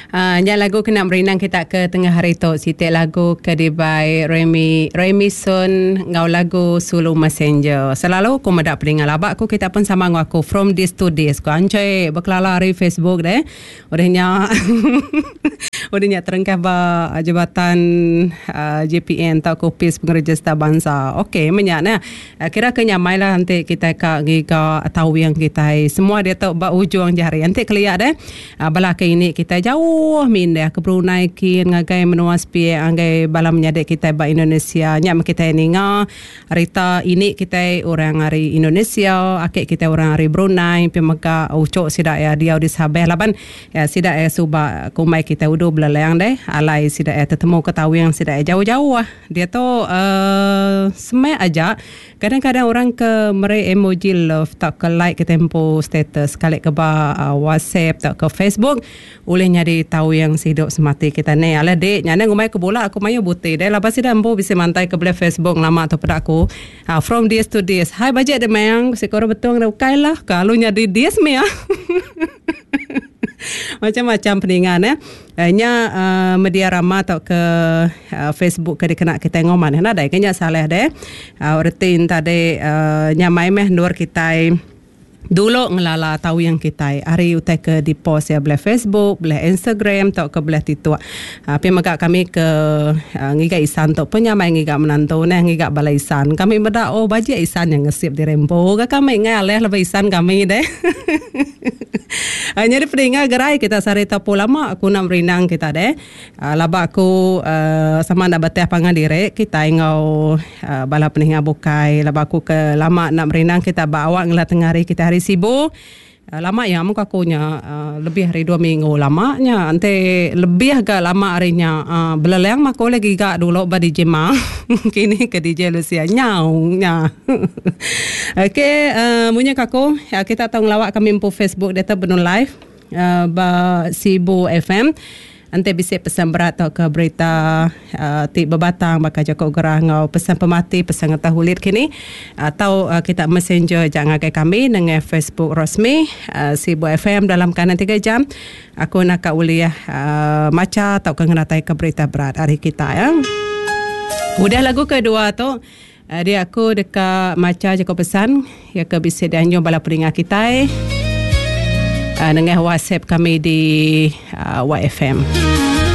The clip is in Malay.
Nya lagu kena berenang kita ke tengah hari tu. Siti lagu ke dibai Remy Sun ngau lagu Sulu Messenger. Selalu aku medak peringat labak aku kita pun sama aku from this to this. Ko ancoy berkelala hari Facebook deh. Udahnya udahnya terengkah ba jabatan JPN atau Kopis Pengerjesta Bangsa. Okey menyana. Kira kenyamai lah nanti kita ka giga tahu yang kita semua dia tahu ba ujung jari. Nanti kelihat deh. Bala ke ini kita jauh min deh ke Brunei kin ngagai menua spi ngagai bala menyadek kita ba Indonesia nya kita ni nga rita ini kita orang hari Indonesia akik kita orang hari Brunei pi maka ucok sida ya dia di sabeh laban ya sida ya suba kumai kita udah belalang deh alai sida ya tetemu ketahui yang sida ya jauh-jauh dia tu semai aja kadang-kadang orang ke mere emoji love tak ke like ke tempo status kali ke ba WhatsApp tak ke Facebook olehnya di tahu yang hidup semati kita ni ala dek nyana ngumai ke bola aku mayo buti deh lepas ida embo bisa mantai ke belah Facebook lama atau pada aku from this to this hai bajet de mayang sekor betul ngau kailah kalau nya di this me ya macam-macam peningan nya media rama atau ke Facebook ke dikena kita ngoman nah dai kenya salah deh rutin tadi nyamai meh nur kita dulu ngelala tahu yang kita hari utai ke di post ya belah Facebook, belah Instagram atau ke belah Twitter. Tapi maka kami ke ngiga isan tu penyamai ngiga menantu nah ngiga balai isan. Kami beda baji isan yang ngesip di rempo. Kami ngaleh lebih isan kami deh. Jadi peringat gerai kita sari tapu lama aku nak berenang kita deh. Laba aku sama nak betah pangadire kita ingau bala peningat bukai. Laba aku ke lama nak berenang kita bawa ngelat tengah hari kita hari sibuk lama ya muka akunya lebih hari 2 minggu lamanya ante lebih agak lama harinya belalang mak lagi gak dulu ba DJ Ma kini ke DJ Lucia nyaunya okey punya kaku ya, kita tahu ngelawak kami po Facebook data benun live ba Sibu FM ante bisa pesan berat atau ke berita ti bebatang baka Joko Gerah ngau pesan pemati pesan ngetahulit kini atau kita messenger jangan ke kami dengan Facebook resmi Sibu FM dalam kanan 3 jam aku nak ka uliah maca atau kengenatai ke berita berat hari kita ya. Udah lagu kedua tu dia aku dekat maca Joko pesan ya ke bisa dianjur bala peringat kita dengan WhatsApp kami di YFM.